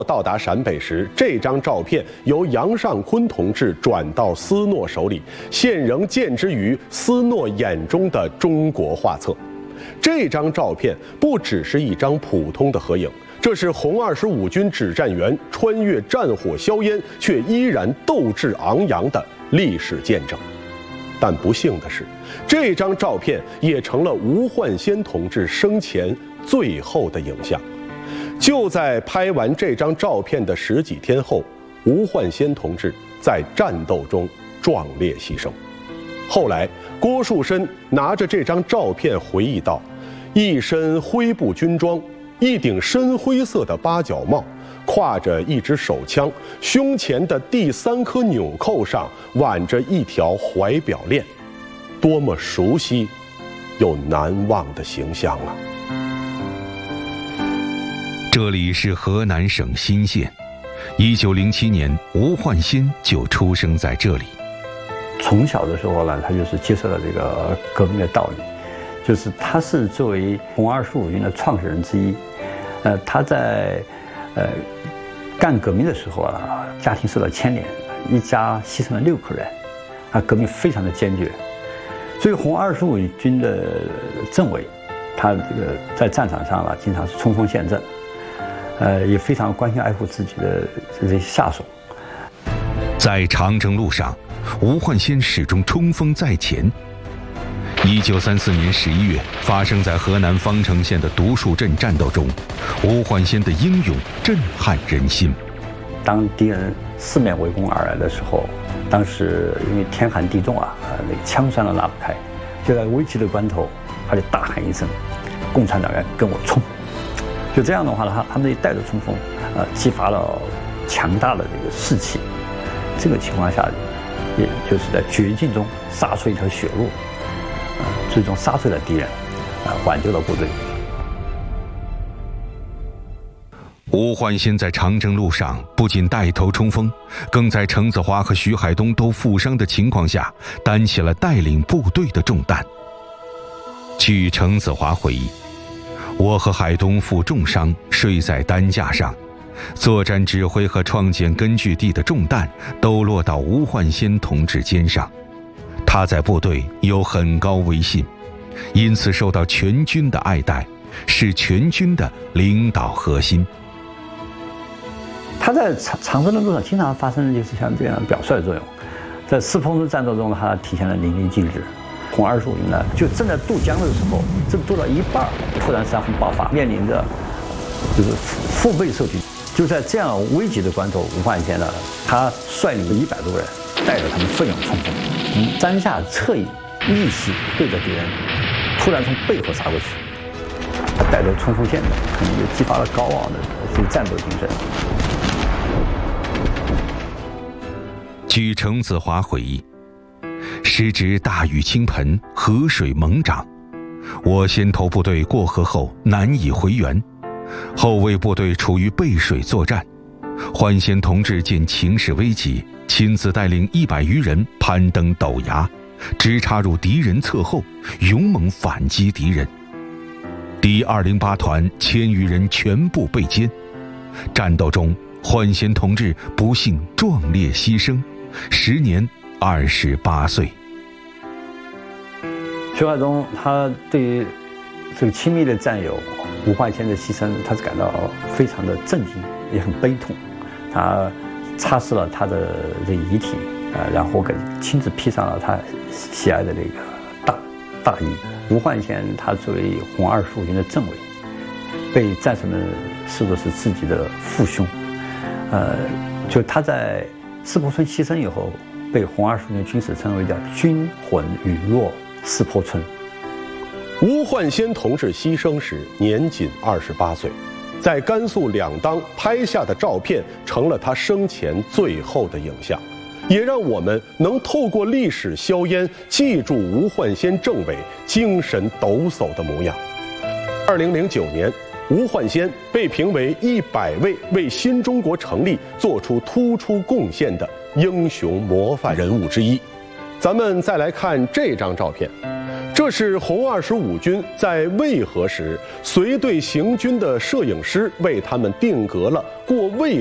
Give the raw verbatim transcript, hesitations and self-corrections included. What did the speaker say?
到达陕北时，这张照片由杨尚昆同志转到斯诺手里，现仍见之于斯诺眼中的中国画册。这张照片不只是一张普通的合影，这是红二十五军指战员穿越战火硝烟，却依然斗志昂扬的历史见证。但不幸的是，这张照片也成了吴焕先同志生前最后的影像。就在拍完这张照片的十几天后，吴焕先同志在战斗中壮烈牺牲。后来，郭树深拿着这张照片回忆道：“一身灰布军装，一顶深灰色的八角帽，挎着一支手枪，胸前的第三颗纽扣上挽着一条怀表链，多么熟悉又难忘的形象啊！” 这里是河南省新县，一九零七年，吴焕先就出生在这里。 从小的时候呢，他就是接受了这个革命的道理，就是他是作为红二十五军的创始人之一，呃，他在呃干革命的时候啊，家庭受到牵连，一家牺牲了六口人，啊，革命非常的坚决，所以红二十五军的政委，他这个在战场上啊，经常是冲锋陷阵。呃，也非常关心爱护自己的这些下属。 在长征路上，吴焕先始终冲锋在前。一九三四年十一月，发生在河南方城县的独树镇战斗中，吴焕先的英勇震撼人心。 当敌人四面围攻而来的时候，当时因为天寒地冻啊，呃，那个枪栓都拉不开，就在危急的关头，他就大喊一声：“共产党员，跟我冲！”就这样的话呢，他他们一带着冲锋，呃，激发了强大的这个士气。这个情况下，也就是在绝境中杀出一条血路，呃，最终杀退了敌人，呃，挽救了部队。 吴焕先在长征路上不仅带头冲锋，更在程子华和徐海东都负伤的情况下，担起了带领部队的重担。据程子华回忆，我和海东负重伤，睡在担架上，作战指挥和创建根据地的重担都落到吴焕先同志肩上。他在部队有很高威信，因此受到全军的爱戴，是全军的领导核心。 他在长长征的路上经常发生就是像这样表率作用，在四峰村战斗中，他体现了淋漓尽致。红二十五军呢，就正在渡江的时候，正渡到一半，突然山洪爆发，面临着就是腹背受敌。就在这样危急的关头，吴焕先呢，他率领一百多人，带着他们奋勇冲锋，从山下侧翼逆袭对着敌人，突然从背后杀过去。他带头冲锋陷阵，可能就激发了高昂的这个战斗精神。 据程子华回忆，时值大雨倾盆，河水猛涨，我先头部队过河后难以回援，后卫部队处于背水作战。焕先同志见情势危急，亲自带领一百余人攀登陡崖，直插入敌人侧后，勇猛反击敌人。第二零八团千余人全部被歼。战斗中，焕先同志不幸壮烈牺牲，时年二十八岁。 徐海东他对于这个亲密的战友吴焕先的牺牲，他是感到非常的震惊，也很悲痛。他擦拭了他的这遗体，呃，然后给亲自披上了他喜爱的这个大大衣。吴焕先他作为红二十五军的政委，被战士们视作是自己的父兄。呃，就他在四坡村牺牲以后，被红二十五军军史称为叫“军魂陨落四坡村”。 吴焕先同志牺牲时年仅二十八岁，在甘肃两当拍下的照片成了他生前最后的影像，也让我们能透过历史硝烟记住吴焕先政委精神抖擞的模样。二零零九年，吴焕先被评为一百位为新中国成立做出突出贡献的英雄模范人物之一。咱们再来看这张照片， 这是红二十五军在渭河时随队行军的摄影师为他们定格了过渭